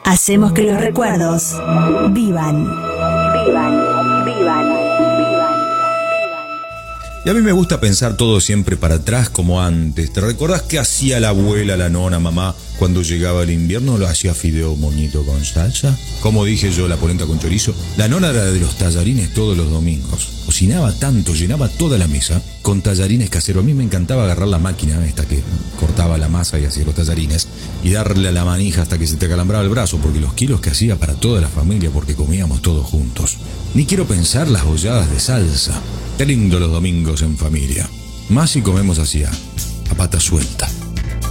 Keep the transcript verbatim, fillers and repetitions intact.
Hacemos que los recuerdos vivan. Vivan, vivan, vivan. Y a mí me gusta pensar todo siempre para atrás como antes. ¿Te recordás qué hacía la abuela, la nona, mamá cuando llegaba el invierno? Lo hacía fideo moñito con salsa. Como dije yo, la polenta con chorizo. La nona era de los tallarines todos los domingos. Cocinaba tanto, llenaba toda la mesa con tallarines caseros. A mí me encantaba agarrar la máquina esta que cortaba la masa y hacía los tallarines y darle a la manija hasta que se te acalambraba el brazo, porque los kilos que hacía para toda la familia, porque comíamos todos juntos. Ni quiero pensar las holladas de salsa. Qué lindo los domingos en familia. Más si comemos así a, a pata suelta.